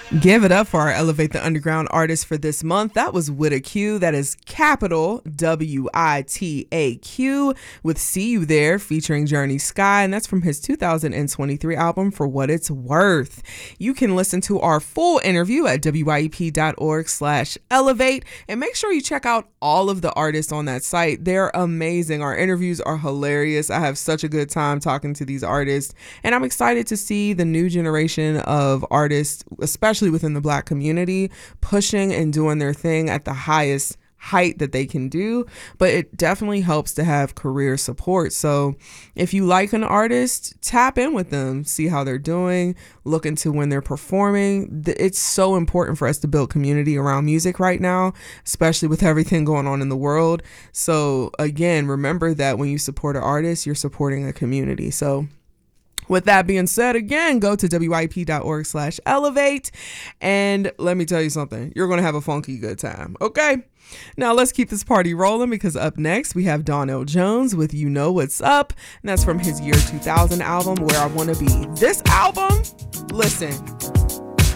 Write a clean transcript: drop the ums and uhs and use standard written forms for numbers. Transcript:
Give it up for our Elevate the Underground artist for this month. That was WITAQ. That is capital WITAQ with See You There featuring Journey Sky. And that's from his 2023 album For What It's Worth. You can listen to our full interview at wyep.org/elevate. And make sure you check out all of the artists on that site. They're amazing. Our interviews are hilarious. I have such a good time talking to these artists. And I'm excited to see the new generation of artists, especially within the Black community, pushing and doing their thing at the highest height that they can do. But it definitely helps to have career support. So if you like an artist, tap in with them, see how they're doing, look into when they're performing. It's so important for us to build community around music right now, especially with everything going on in the world. So again, remember that when you support an artist, you're supporting a community. So with that being said, again, go to wyep.org/elevate. And let me tell you something. You're going to have a funky good time. Okay. Now let's keep this party rolling, because up next we have Donell Jones with You Know What's Up. And that's from his year 2000 album, Where I Want to Be. This album, listen,